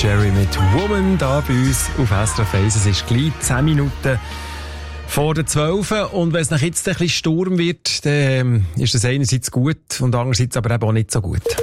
Cherry mit Woman da bei uns auf SRF 1. Es ist gleich 10 Minuten vor der 12. Und wenn es nach jetzt ein bisschen Sturm wird, dann ist das einerseits gut und andererseits aber eben auch nicht so gut.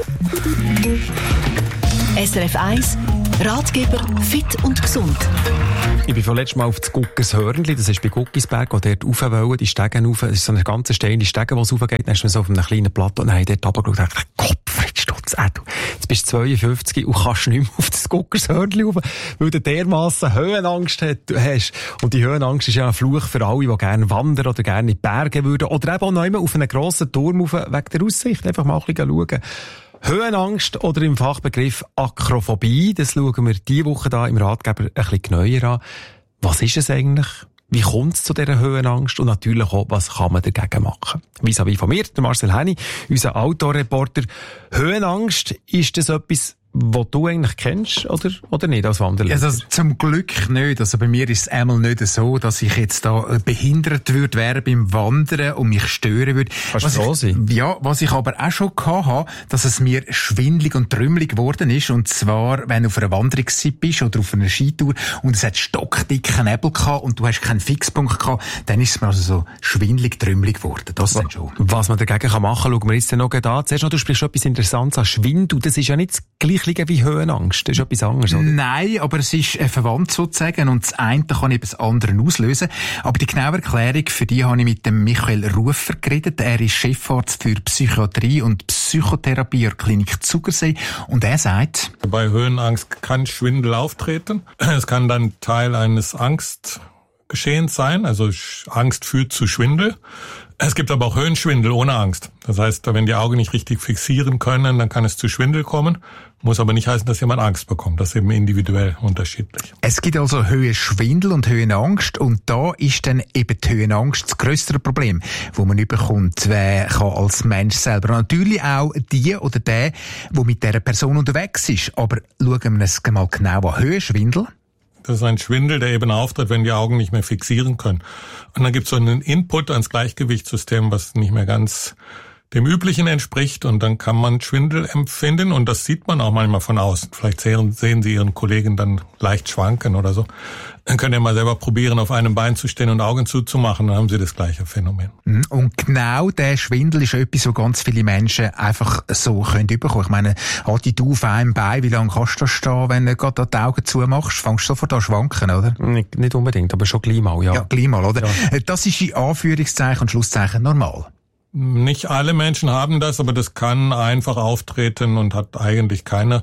SRF 1, Ratgeber fit und gesund. Ich bin vorletzt mal auf das Guckershörnli, das ist bei Guckisberg, wo dort rauf wollen, die Stege rauf. Es ist so eine ganz steile Stege, die raufgeht. Dann ist man so auf einem kleinen Plateau und dann habe ich dort runtergeschaut und dachte, Gottfried Stutz, du, jetzt bist du 52 und kannst nicht mehr auf das Guckershörnli rauf, weil du dermassen Höhenangst hast. Und die Höhenangst ist ja ein Fluch für alle, die gerne wandern oder gerne in die Berge würden. Oder eben auch noch immer auf einen grossen Turm rauf, wegen der Aussicht. Einfach mal ein bisschen schauen. Höhenangst oder im Fachbegriff Akrophobie, das schauen wir diese Woche da im Ratgeber ein bisschen genauer an. Was ist es eigentlich? Wie kommt es zu dieser Höhenangst? Und natürlich auch, was kann man dagegen machen? Vis-à-vis von mir, der Marcel Henny, unser Outdoor-Reporter. Höhenangst, ist das etwas, was du eigentlich kennst oder nicht als Wanderler? Also zum Glück nicht. Also bei mir ist es einmal nicht so, dass ich jetzt da behindert würde wäre beim Wandern und mich stören würde. Kannst du froh sein? Ja, was ich aber auch schon hatte, dass es mir schwindelig und trümmelig geworden ist. Und zwar, wenn du auf einer Wanderungszeit bist oder auf einer Skitour und es hat stockdicken Nebel gehabt und du hast keinen Fixpunkt gehabt, dann ist es mir also so schwindelig, trümmelig geworden. Das dann schon. Was man dagegen machen kann, schauen wir jetzt noch an. Zuerst noch, du sprichst etwas Interessantes an Schwindel. Das ist ja nicht das Gleiche wie Höhenangst. Das ist etwas anderes, oder? Nein, aber es ist verwandt sozusagen und das eine kann eben das andere auslösen. Aber die genaue Erklärung, für die habe ich mit dem Michael Rufer geredet. Er ist Chefarzt für Psychiatrie und Psychotherapie der Klinik Zugersee und er sagt: Bei Höhenangst kann Schwindel auftreten. Es kann dann Teil eines Angstgeschehens sein, also Angst führt zu Schwindel. Es gibt aber auch Höhenschwindel ohne Angst. Das heißt, wenn die Augen nicht richtig fixieren können, dann kann es zu Schwindel kommen. Muss aber nicht heißen, dass jemand Angst bekommt. Das ist eben individuell unterschiedlich. Es gibt also Höhenschwindel und Höhenangst und da ist dann eben die Höhenangst das grössere Problem, wo man nicht bekommt, wer kann als Mensch selber. Natürlich auch die oder der mit dieser Person unterwegs ist. Aber schauen wir uns mal genau an. Höhenschwindel. Das ist ein Schwindel, der eben auftritt, wenn die Augen nicht mehr fixieren können. Und dann gibt es so einen Input ans Gleichgewichtssystem, was nicht mehr ganz dem Üblichen entspricht. Und dann kann man Schwindel empfinden und das sieht man auch manchmal von außen. Vielleicht sehen Sie Ihren Kollegen dann leicht schwanken oder so. Dann könnt ihr mal selber probieren, auf einem Bein zu stehen und Augen zuzumachen, dann haben Sie das gleiche Phänomen. Und genau der Schwindel ist etwas, wo ganz viele Menschen einfach so können bekommen. Ich meine, Adi, du auf einem Bein, wie lange kannst du da stehen, wenn du gerade die Augen zumachst? Fängst du sofort an schwanken, oder? Nicht unbedingt, aber schon gleich mal, ja. Ja, gleich mal, oder? Ja. Das ist in Anführungszeichen und Schlusszeichen normal. Nicht alle Menschen haben das, aber das kann einfach auftreten und hat eigentlich keine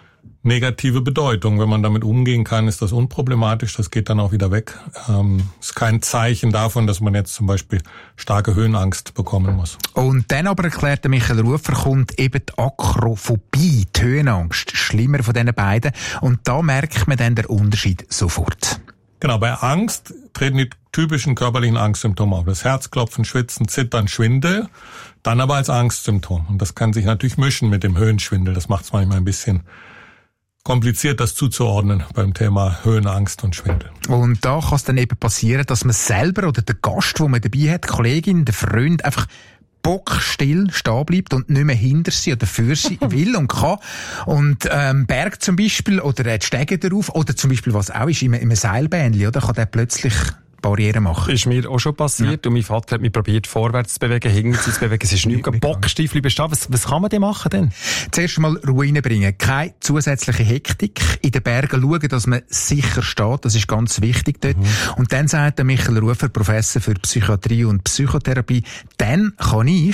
negative Bedeutung. Wenn man damit umgehen kann, ist das unproblematisch, das geht dann auch wieder weg. Ist kein Zeichen davon, dass man jetzt zum Beispiel starke Höhenangst bekommen muss. Und dann aber erklärt der Michael Rufer, kommt eben die Akrophobie, die Höhenangst, schlimmer von diesen beiden. Und da merkt man dann den Unterschied sofort. Genau, bei Angst treten die typischen körperlichen Angstsymptome auf. Das Herzklopfen, Schwitzen, Zittern, Schwindel, dann aber als Angstsymptom. Und das kann sich natürlich mischen mit dem Höhenschwindel. Das macht es manchmal ein bisschen kompliziert, das zuzuordnen beim Thema Höhenangst und Schwindel. Und da kann es dann eben passieren, dass man selber oder der Gast, den man dabei hat, die Kollegin, der Freund, einfach bockstill stehen bleibt und nicht mehr hinter sie oder für sie will und kann. Und Berg zum Beispiel oder die Stege darauf oder zum Beispiel, was auch ist, in einem Seilbähnchen, oder, kann der plötzlich Barrieren machen. Ist mir auch schon passiert. Ja. Und mein Vater hat mich probiert, vorwärts zu bewegen, hinten zu bewegen. Es ist nichts. Bockstiefel bestehen. Was kann man denn machen denn? Zuerst mal Ruhe reinbringen. Keine zusätzliche Hektik. In den Bergen schauen, dass man sicher steht. Das ist ganz wichtig dort. Und dann sagt der Michael Rufer, Professor für Psychiatrie und Psychotherapie, dann kann ich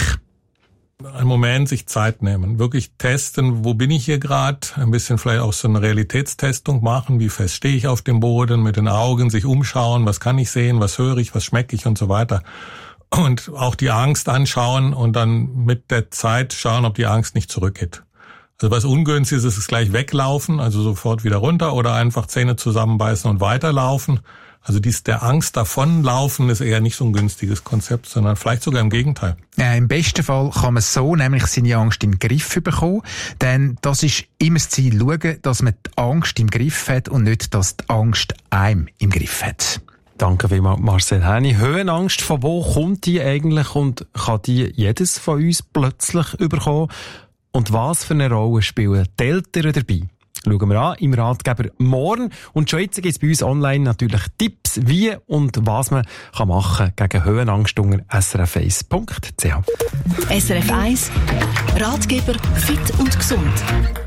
einen Moment sich Zeit nehmen, wirklich testen, wo bin ich hier gerade, ein bisschen vielleicht auch so eine Realitätstestung machen, wie fest stehe ich auf dem Boden, mit den Augen sich umschauen, was kann ich sehen, was höre ich, was schmecke ich und so weiter. Und auch die Angst anschauen und dann mit der Zeit schauen, ob die Angst nicht zurückgeht. Also was ungünstig ist, ist gleich weglaufen, also sofort wieder runter oder einfach Zähne zusammenbeißen und weiterlaufen. Also der Angst davonlaufen ist eher nicht so ein günstiges Konzept, sondern vielleicht sogar im Gegenteil. Im besten Fall kann man so nämlich seine Angst in den Griff bekommen, denn das ist immer das Ziel, schauen, dass man die Angst im Griff hat und nicht, dass die Angst einem im Griff hat. Danke vielmals, Marcel Henny. Höhenangst, von wo kommt die eigentlich und kann die jedes von uns plötzlich überkommen? Und was für eine Rolle spielen die Eltern dabei? schauen wir an im Ratgeber morgen. Und schon jetzt gibt es bei uns online natürlich Tipps, wie und was man kann machen gegen Höhenangst unter srf1.ch. SRF 1 Ratgeber fit und gesund.